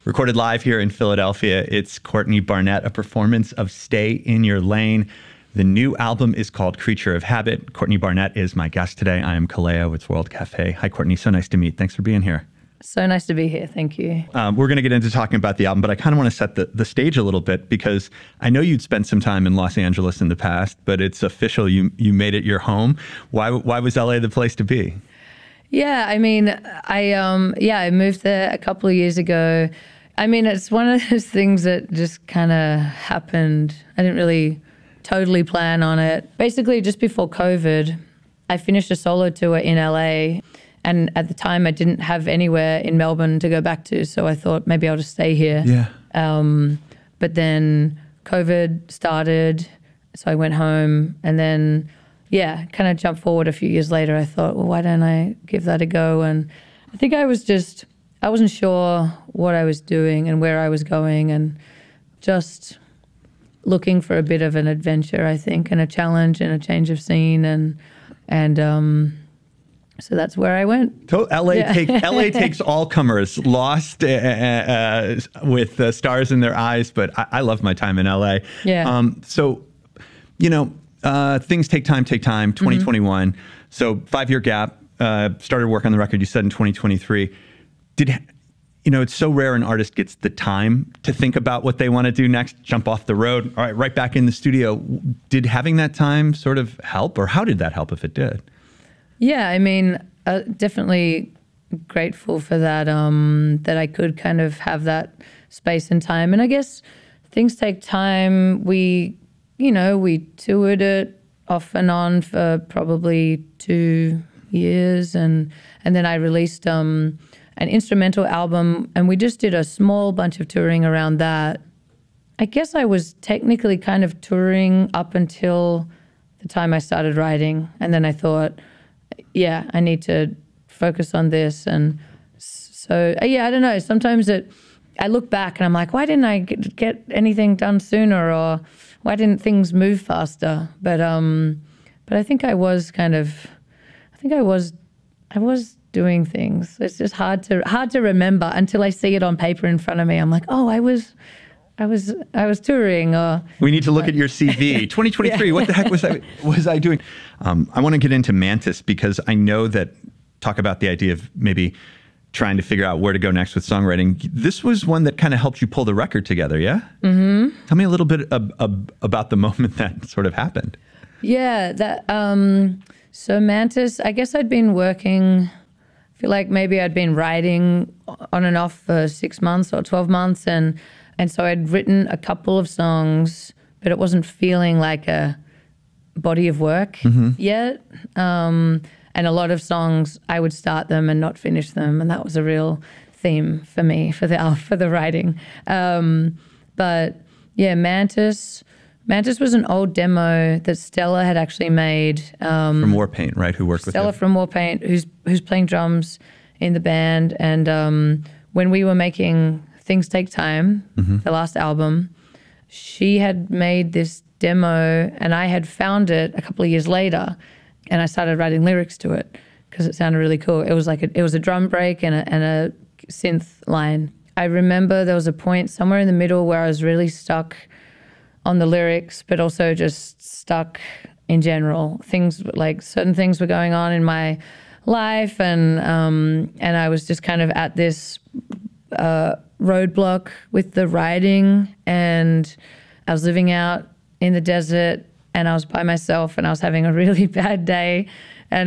Recorded live here in Philadelphia, it's Courtney Barnett, a performance of Stay in Your Lane. The new album is called Creature of Habit. Courtney Barnett is my guest today. I am Kaleo. It's World Cafe. Hi, Courtney. So nice to meet. Thanks for being here. So nice to be here. Thank you. We're going to get into talking about the album, but I kind of want to set the stage a little bit because I know you'd spent some time in Los Angeles in the past, but it's official. You made it your home. Why was LA the place to be? Yeah, I mean, I moved there a couple of years ago. I mean, it's one of those things that just kind of happened. I didn't really totally plan on it. Basically, just before COVID, I finished a solo tour in LA. And at the time, I didn't have anywhere in Melbourne to go back to. So I thought maybe I'll just stay here. Yeah. But then COVID started. So I went home. And then, kind of jumped forward a few years later. I thought, well, why don't I give that a go? And I think I wasn't sure what I was doing and where I was going, and just looking for a bit of an adventure, I think, and a challenge and a change of scene. And so that's where I went. So LA takes all comers, lost with stars in their eyes. But I love my time in LA. Yeah. Things take time. 2021. So 5-year gap. Started work on the record. You said in 2023. It's so rare an artist gets the time to think about what they want to do next, jump off the road, all right back in the studio. Did having that time sort of help, or how did that help if it did? Yeah, I mean, definitely grateful for that, that I could kind of have that space and time. And I guess things take time. We toured it off and on for probably 2 years. And then I released an instrumental album, and we just did a small bunch of touring around that. I guess I was technically kind of touring up until the time I started writing. And then I thought, I need to focus on this. And so, I don't know. Sometimes I look back and I'm like, why didn't I get anything done sooner, or why didn't things move faster? But I think I was doing things. It's just hard to remember until I see it on paper in front of me. I'm like, oh, I was touring. Or we need to look at your CV. 2023. Yeah. What the heck was I doing? I want to get into Mantis because I know that talk about the idea of maybe trying to figure out where to go next with songwriting. This was one that kind of helped you pull the record together. Yeah. Mm-hmm. Tell me a little bit about the moment that sort of happened. Yeah. So Mantis. I guess I'd been working. I feel like maybe I'd been writing on and off for 6 months or 12 months, and so I'd written a couple of songs, but it wasn't feeling like a body of work yet. And a lot of songs, I would start them and not finish them, and that was a real theme for me for the writing. But yeah, Mantis was an old demo that Stella had actually made. From Warpaint, right? Who worked with Stella from Warpaint, who's playing drums in the band. And when we were making Things Take Time, the last album, she had made this demo, and I had found it a couple of years later, and I started writing lyrics to it because it sounded really cool. It was like it was a drum break and a synth line. I remember there was a point somewhere in the middle where I was really stuck on the lyrics, but also just stuck in general. Things like certain things were going on in my life, and I was just kind of at this roadblock with the writing, and I was living out in the desert, and I was by myself, and I was having a really bad day, and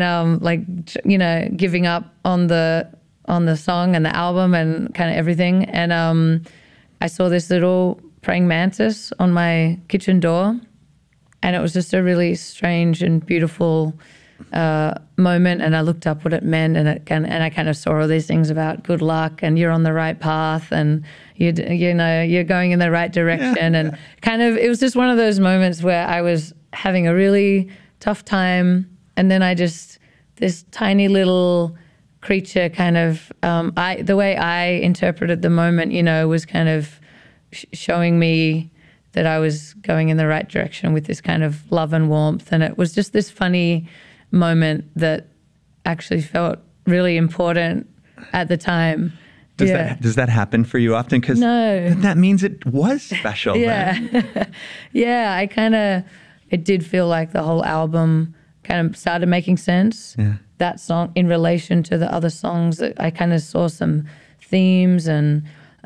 giving up on the song and the album and kind of everything. And I saw this little praying mantis on my kitchen door, and it was just a really strange and beautiful moment. And I looked up what it meant, and I kind of saw all these things about good luck, and you're on the right path, and you're going in the right direction. And kind of, it was just one of those moments where I was having a really tough time, and then this tiny little creature kind of, the way I interpreted the moment, was kind of showing me that I was going in the right direction with this kind of love and warmth. And it was just this funny moment that actually felt really important at the time. Does that happen for you often? Because No. that means it was special. Yeah. Then. Yeah, it did feel like the whole album kind of started making sense. Yeah. That song in relation to the other songs, I kind of saw some themes and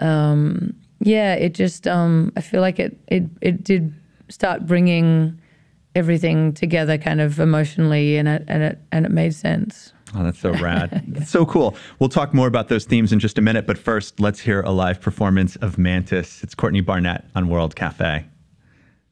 it just I feel like it did start bringing everything together kind of emotionally, and it made sense. Oh, that's so rad. That's so cool. We'll talk more about those themes in just a minute, but first, let's hear a live performance of Mantis. It's Courtney Barnett on World Cafe.